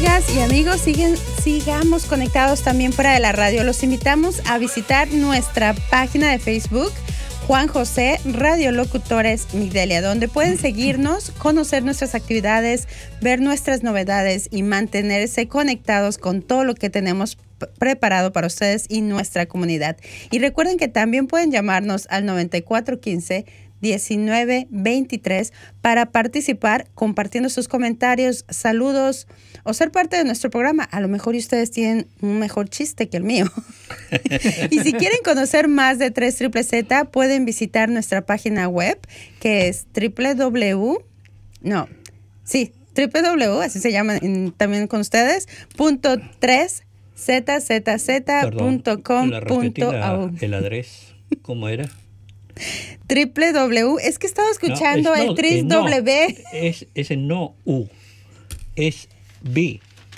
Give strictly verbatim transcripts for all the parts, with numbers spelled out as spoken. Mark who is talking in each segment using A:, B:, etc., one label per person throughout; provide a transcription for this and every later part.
A: Amigas y amigos, siguen, sigamos conectados también fuera de la radio. Los invitamos a visitar nuestra página de Facebook, Juan José Radiolocutores Migdelia, donde pueden seguirnos, conocer nuestras actividades, ver nuestras novedades y mantenerse conectados con todo lo que tenemos preparado para ustedes y nuestra comunidad. Y recuerden que también pueden llamarnos al noventa y cuatro quince, diecinueve veintitrés para participar compartiendo sus comentarios, saludos o ser parte de nuestro programa. A lo mejor ustedes tienen un mejor chiste que el mío. Y si quieren conocer más de tres triple Z, pueden visitar nuestra página web, que es www, no, sí, www, así se llama en, también con ustedes, punto tres z z z punto com punto a u.
B: El adres, ¿cómo era?
A: Triple W, es que estaba escuchando no, es, el no, tres W.
B: No, es, ese no U, es B.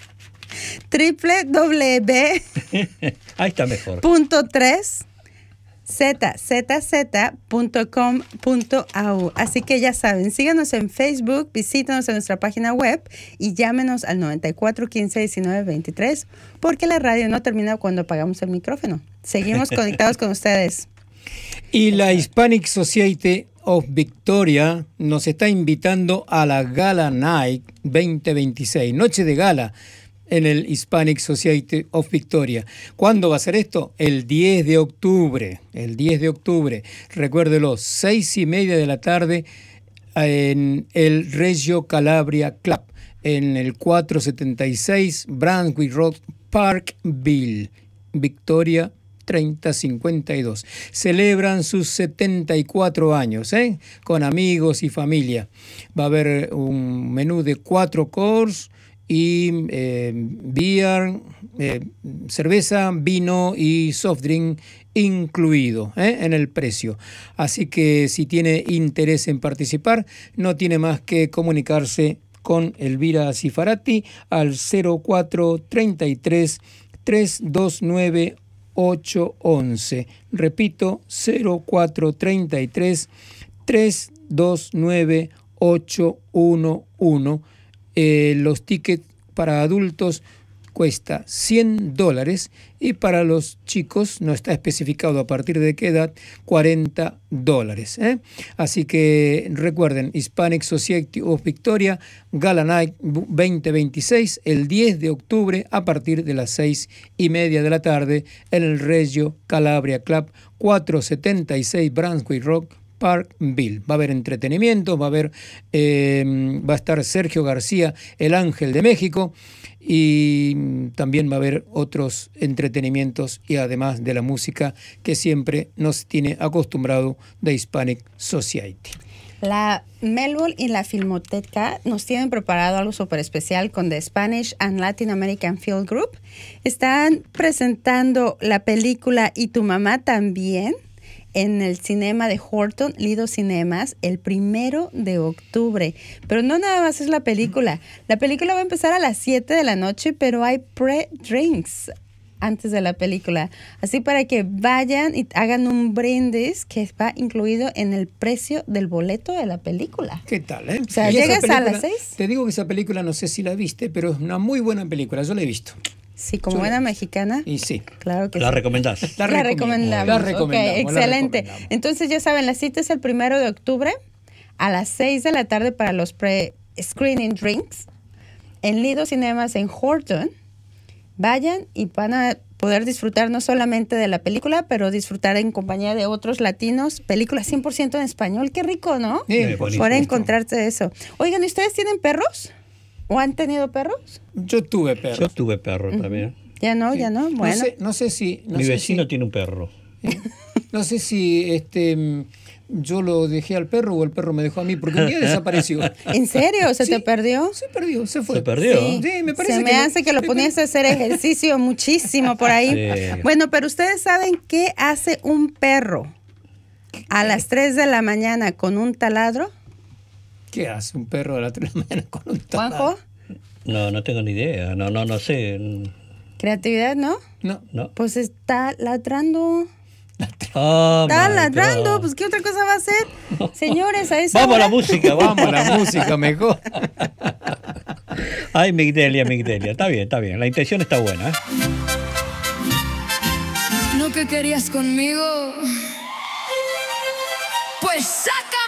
A: Triple W.
B: Ahí está mejor.
A: Punto tres z z z punto com punto a u. Así que ya saben, síganos en Facebook, visítanos en nuestra página web y llámenos al noventa y cuatro quince, diecinueve veintitrés, porque la radio no termina cuando apagamos el micrófono. Seguimos conectados con ustedes.
C: Y la Hispanic Society of Victoria nos está invitando a la Gala Night veinte veintiséis, noche de gala en el Hispanic Society of Victoria. ¿Cuándo va a ser esto? El diez de octubre, el diez de octubre. Recuérdelo, seis y media de la tarde en el Reggio Calabria Club, en el cuatrocientos setenta y seis Brunswick Road, Parkville, Victoria treinta cincuenta y dos. Celebran sus setenta y cuatro años, ¿eh? Con amigos y familia. Va a haber un menú de cuatro courses y eh, beer, eh, cerveza, vino y soft drink incluido, ¿eh? En el precio. Así que si tiene interés en participar, no tiene más que comunicarse con Elvira Cifarati al cero cuatro treinta y tres, trescientos veintinueve, ocho once. Repito, cero cuatro treinta y tres, trescientos veintinueve, ocho once. Eh, los tickets para adultos cuesta cien dólares y para los chicos, no está especificado a partir de qué edad, cuarenta dólares. ¿eh? Así que recuerden, Hispanic Society of Victoria, Gala Night veinte veintiséis, el diez de octubre a partir de las seis y media de la tarde en el Reggio Calabria Club, cuatrocientos setenta y seis Brunswick Road, Parkville. Va a haber entretenimiento, va a haber, eh, va a estar Sergio García, el Ángel de México, y también va a haber otros entretenimientos y además de la música que siempre nos tiene acostumbrado de Hispanic Society.
A: La Melbourne y la Filmoteca nos tienen preparado algo súper especial con The Spanish and Latin American Film Group. Están presentando la película Y tu mamá también en el cinema de Horton, Lido Cinemas, el primero de octubre. Pero no nada más es la película. La película va a empezar a las siete de la noche, pero hay pre-drinks antes de la película. Así para que vayan y hagan un brindis que va incluido en el precio del boleto de la película.
C: ¿Qué tal, eh?
A: O sea, llegas película, a las seis.
C: Te digo que esa película, no sé si la viste, pero es una muy buena película. Yo la he visto.
A: Sí, como buena mexicana.
C: Y sí.
A: Claro que
B: la
A: sí.
B: Recomendás.
A: La, la recomendamos.
C: La recomendamos.
A: Okay, excelente.
C: La recomendamos.
A: Entonces ya saben, la cita es el primero de octubre a las seis de la tarde para los pre-screening drinks en Lido Cinemas en Horton. Vayan y van a poder disfrutar no solamente de la película, pero disfrutar en compañía de otros latinos. Película cien por ciento en español. Qué rico, ¿no?
C: Sí,
A: Por encontrarse eso. Oigan, ¿y ustedes tienen perros? ¿O han tenido perros?
C: Yo tuve perro.
B: Yo tuve perro uh-huh. también.
A: Ya no,
C: sí.
A: ya no. Bueno.
C: No sé, no sé si... No
B: Mi
C: sé
B: vecino
C: si,
B: tiene un perro.
C: ¿eh? No sé si este yo lo dejé al perro o el perro me dejó a mí, porque un día desapareció.
A: ¿En serio? ¿Se
C: sí,
A: te perdió?
C: Se perdió, se fue.
B: ¿Se perdió?
A: Sí,
C: sí me parece
A: se me
C: que
A: hace que lo ponías a hacer ejercicio muchísimo por ahí. Sí. Bueno, pero ustedes saben qué hace un perro a las tres de la mañana con un taladro.
C: ¿Qué hace un perro a las tres de la mañana con un taladro?
A: ¿Juanjo?
B: No, no tengo ni idea. No, no, no sé.
A: ¿Creatividad, no?
C: No.
B: No.
A: Pues está ladrando.
B: Oh,
A: está ladrando. God. Pues, ¿qué otra cosa va a hacer? Señores, a esa
B: Vamos
A: hora.
B: a la música,
C: vamos a la música mejor.
B: Ay, Migdelia, Migdelia. Está bien, está bien. La intención está buena, ¿eh?
D: Lo que querías conmigo, pues saca.